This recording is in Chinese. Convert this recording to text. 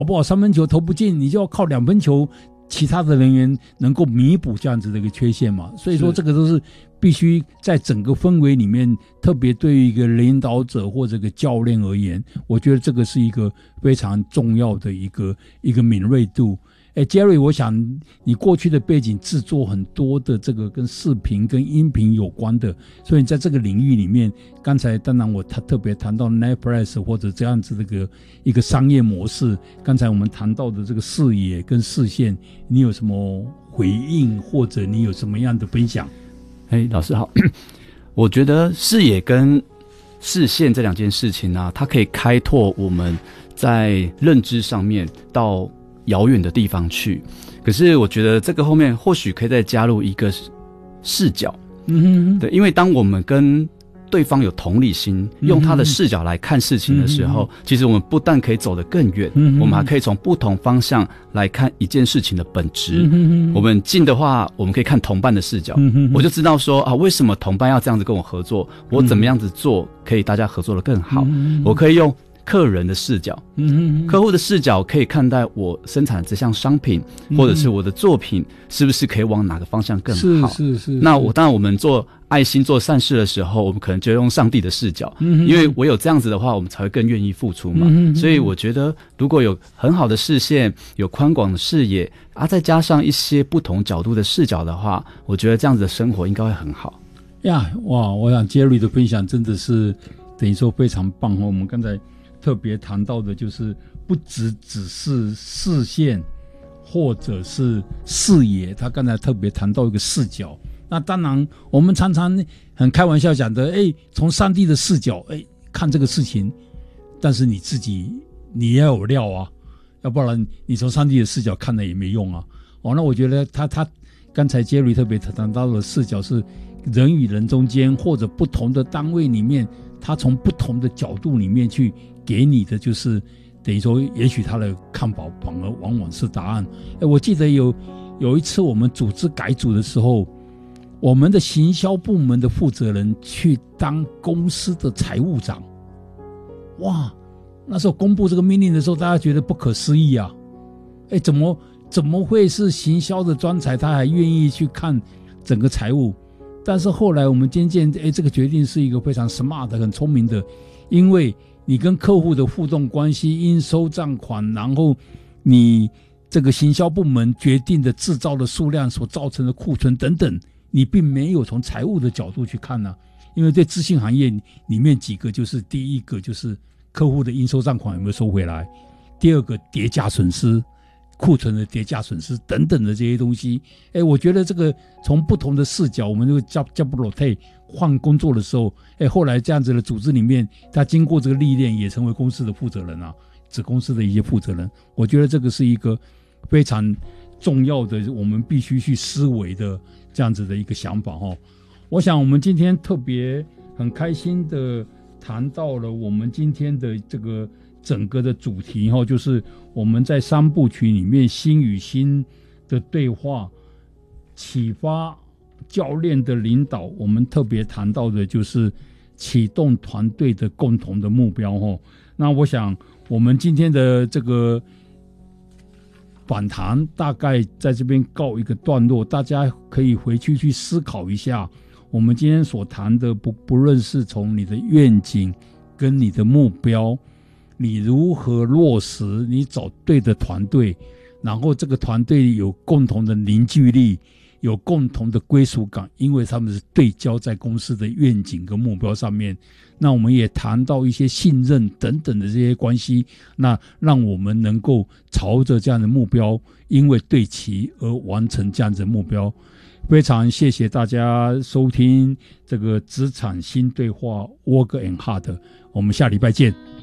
不好3分球投不进，你就要靠2分球其他的人员能够弥补这样子的一个缺陷嘛。所以说这个都是必须在整个氛围里面，特别对于一个领导者或者一个教练而言，我觉得这个是一个非常重要的一个敏锐度。Jerry， 我想你过去的背景制作很多的这个跟视频跟音频有关的，所以你在这个领域里面，刚才当然我特别谈到 Netflix 或者这样子的一个商业模式，刚才我们谈到的这个视野跟视线，你有什么回应或者你有什么样的分享？ 老师好。我觉得视野跟视线这2件事情啊，它可以开拓我们在认知上面到遥远的地方去，可是我觉得这个后面或许可以再加入一个视角。对，因为当我们跟对方有同理心，用他的视角来看事情的时候，其实我们不但可以走得更远，我们还可以从不同方向来看一件事情的本质。我们近的话，我们可以看同伴的视角，我就知道说为什么同伴要这样子跟我合作，我怎么样子做可以大家合作得更好。我可以用客人的视角，客户的视角可以看待我生产的这项商品，或者是我的作品是不是可以往哪个方向更好。是。那当然我们做爱心做善事的时候，我们可能就用上帝的视角，因为唯有这样子的话，我们才会更愿意付出嘛。所以我觉得如果有很好的视线，有宽广的视野再加上一些不同角度的视角的话，我觉得这样子的生活应该会很好呀。哇，我想Jerry的分享真的是等于说非常棒。我们刚才特别谈到的就是不只是视线或者是视野，他刚才特别谈到一个视角。那当然我们常常很开玩笑讲的从上帝的视角看这个事情，但是你自己你也有料啊，要不然你从上帝的视角看了也没用啊。那我觉得他刚才Jerry特别谈到的视角是人与人中间或者不同的单位里面，他从不同的角度里面去给你的就是等于说也许他的看法反而往往是答案。我记得有一次我们组织改组的时候，我们的行销部门的负责人去当公司的财务长。哇，那时候公布这个命令的时候，大家觉得不可思议啊。怎么会是行销的专才他还愿意去看整个财务？但是后来我们渐渐这个决定是一个非常 smart 很聪明的，因为你跟客户的互动关系、应收账款，然后你这个行销部门决定的制造的数量所造成的库存等等，你并没有从财务的角度去看啊。因为对资讯行业里面几个，就是第一个就是客户的应收账款有没有收回来，第二个跌价损失，库存的跌价损失等等的这些东西。我觉得这个从不同的视角，我们就叫不 rotate 换工作的时候，后来这样子的组织里面，他经过这个历练也成为公司的负责人啊，子公司的一些负责人。我觉得这个是一个非常重要的，我们必须去思维的这样子的一个想法。我想我们今天特别很开心的谈到了我们今天的这个整个的主题，就是我们在3部曲里面心与心的对话，启发教练的领导，我们特别谈到的就是启动团队的共同的目标。那我想我们今天的这个访谈大概在这边告一个段落，大家可以回去思考一下，我们今天所谈的不论是从你的愿景跟你的目标，你如何落实，你找对的团队，然后这个团队有共同的凝聚力，有共同的归属感，因为他们是对焦在公司的愿景跟目标上面。那我们也谈到一些信任等等的这些关系，那让我们能够朝着这样的目标，因为对齐而完成这样子的目标。非常谢谢大家收听这个职场新对话 Work and Hard， 我们下礼拜见。